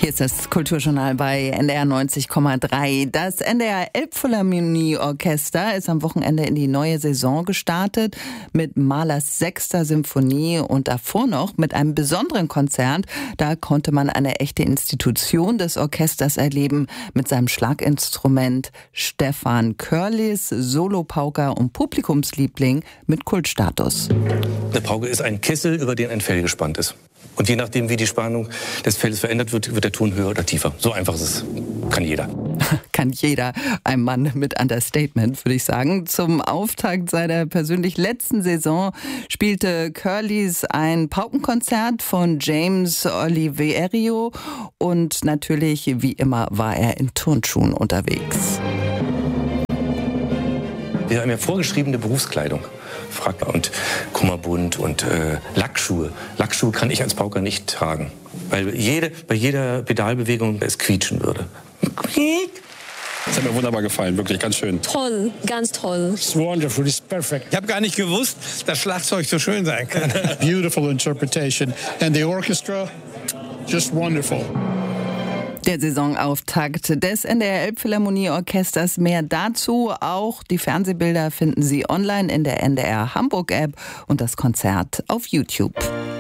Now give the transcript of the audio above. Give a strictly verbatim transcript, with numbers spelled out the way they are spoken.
Hier ist das Kulturjournal bei N D R neunzig Komma drei. Das N D R Elbphilharmonie-Orchester ist am Wochenende in die neue Saison gestartet mit Mahlers sechster Symphonie und davor noch mit einem besonderen Konzert. Da konnte man eine echte Institution des Orchesters erleben mit seinem Schlaginstrument Stefan Körlis, Solopauker und Publikumsliebling mit Kultstatus. Eine Pauke ist ein Kessel, über den ein Fell gespannt ist. Und je nachdem, wie die Spannung des Fells verändert wird, wird der Ton höher oder tiefer. So einfach ist es. Kann jeder. Kann jeder. Ein Mann mit Understatement, würde ich sagen. Zum Auftakt seiner persönlich letzten Saison spielte Körlis ein Paukenkonzert von James Oliverio. Und natürlich, wie immer, war er in Turnschuhen unterwegs. Wir haben ja vorgeschriebene Berufskleidung. Frack und Kummerbund und äh, Lackschuhe. Lackschuhe kann ich als Pauker nicht tragen, weil jede, bei jeder Pedalbewegung es quietschen würde. Das hat mir wunderbar gefallen, wirklich ganz schön. Toll, ganz toll. It's wonderful, it's perfect. Ich habe gar nicht gewusst, dass Schlagzeug so schön sein kann. Beautiful interpretation. And the orchestra, just wonderful. Der Saisonauftakt des N D R Elbphilharmonie-Orchesters. Mehr dazu, auch die Fernsehbilder finden Sie online in der N D R Hamburg-App und das Konzert auf YouTube.